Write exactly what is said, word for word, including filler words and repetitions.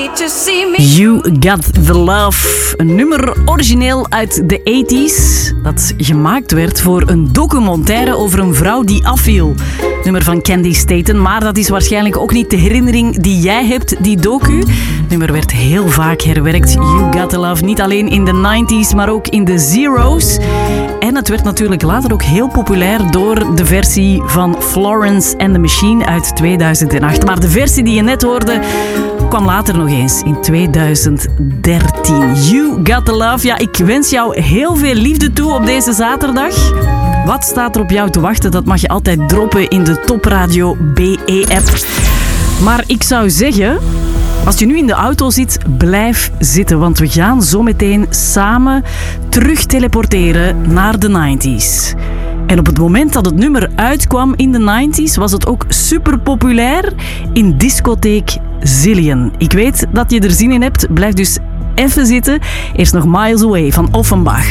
You Got The Love, een nummer origineel uit de tachtiger dat gemaakt werd voor een documentaire over een vrouw die afviel. Nummer van Candy Staten, maar dat is waarschijnlijk ook niet de herinnering die jij hebt, die docu. Nummer werd heel vaak herwerkt. You Got The Love, niet alleen in de tachtiger, maar ook in de zero's. En het werd natuurlijk later ook heel populair door de versie van Florence and the Machine uit tweeduizend acht. Maar de versie die je net hoorde kwam later nog eens in tweeduizend dertien. You Got The Love. Ja, ik wens jou heel veel liefde toe op deze zaterdag. Wat staat er op jou te wachten? Dat mag je altijd droppen in de Top Radio B E-app. Maar ik zou zeggen, als je nu in de auto zit, blijf zitten. Want we gaan zo meteen samen terug teleporteren naar de tachtiger. En op het moment dat het nummer uitkwam in de tachtiger was het ook super populair in discotheek Zillion. Ik weet dat je er zin in hebt. Blijf dus even zitten. Eerst nog Miles Away van Offenbach.